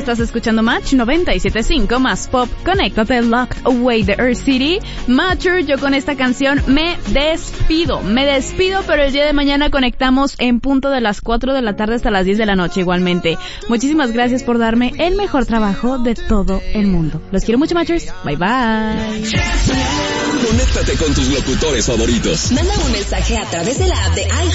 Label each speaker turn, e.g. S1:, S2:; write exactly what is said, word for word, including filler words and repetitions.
S1: estás escuchando Match noventa y siete punto cinco más pop. Conéctate, Lock Away the Earth City. Matcher, yo con esta canción me despido. Me despido, pero el día de mañana conectamos en punto de las cuatro de la tarde hasta las diez de la noche igualmente. Muchísimas gracias por darme el mejor trabajo de todo el mundo. Los quiero mucho, Matchers. Bye, bye.
S2: Conéctate con tus locutores favoritos.
S3: Manda un mensaje a través de la app de iHeart